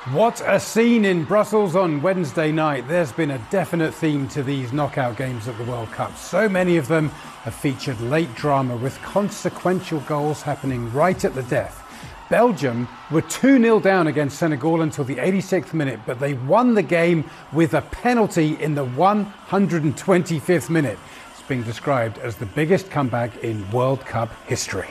What a scene in Brussels on Wednesday night. There's been a definite theme to these knockout games at the World Cup. So many of them have featured late drama with consequential goals happening right at the death. Belgium were 2-0 down against Senegal until the 86th minute, but they won the game with a penalty in the 125th minute. It's being described as the biggest comeback in World Cup history.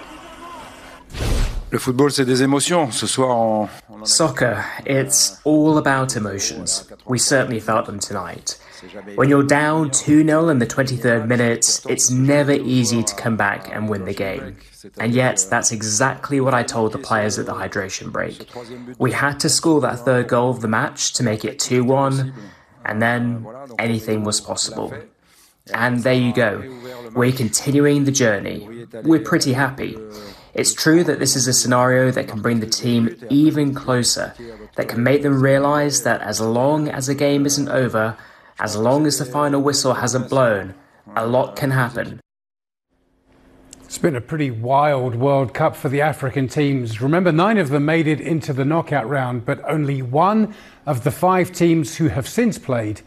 Le football, c'est des émotions. Ce soir, Soccer, it's all about emotions. We certainly felt them tonight. When you're down 2-0 in the 23rd minute, it's never easy to come back and win the game. And yet, that's exactly what I told the players at the hydration break. We had to score that third goal of the match to make it 2-1, and then anything was possible. And there you go. We're continuing the journey. We're pretty happy. It's true that this is a scenario that can bring the team even closer, that can make them realise that as long as a game isn't over, as long as the final whistle hasn't blown, a lot can happen. It's been a pretty wild World Cup for the African teams. Remember, 9 of them made it into the knockout round, but only 1 of the 5 teams who have since played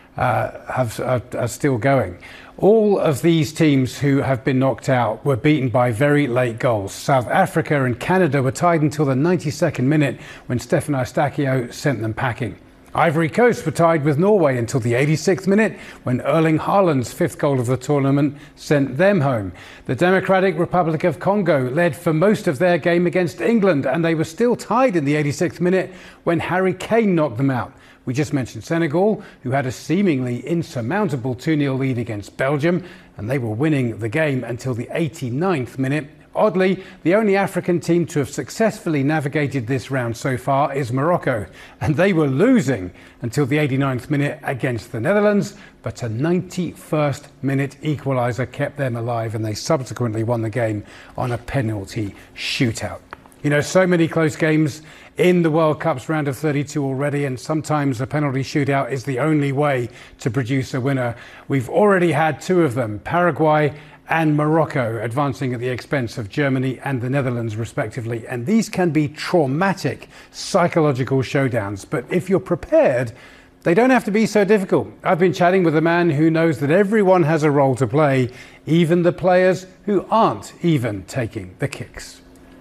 are still going. All of these teams who have been knocked out were beaten by very late goals. South Africa and Canada were tied until the 92nd minute when Stephen Eustáquio sent them packing. Ivory Coast were tied with Norway until the 86th minute when Erling Haaland's 5th goal of the tournament sent them home. The Democratic Republic of Congo led for most of their game against England, and they were still tied in the 86th minute when Harry Kane knocked them out. We just mentioned Senegal, who had a seemingly insurmountable 2-0 lead against Belgium, and they were winning the game until the 89th minute. Oddly, the only African team to have successfully navigated this round so far is Morocco, and they were losing until the 89th minute against the Netherlands, but a 91st minute equaliser kept them alive, and they subsequently won the game on a penalty shootout. You know, so many close games in the World Cup's round of 32 already, and sometimes a penalty shootout is the only way to produce a winner. We've already had 2 of them, Paraguay and Morocco, advancing at the expense of Germany and the Netherlands, respectively. And these can be traumatic psychological showdowns. But if you're prepared, they don't have to be so difficult. I've been chatting with a man who knows that everyone has a role to play, even the players who aren't even taking the kicks.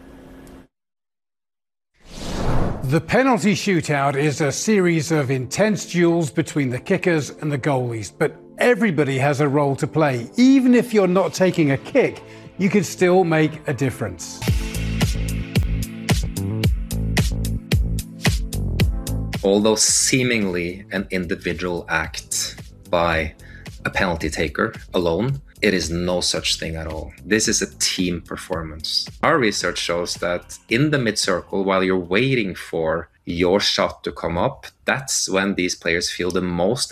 The penalty shootout is a series of intense duels between the kickers and the goalies, but everybody has a role to play. Even if you're not taking a kick, you can still make a difference. Although seemingly an individual act by a penalty taker alone, it is no such thing at all. This is a team performance. Our research shows that in the mid-circle, while you're waiting for your shot to come up, that's when these players feel the most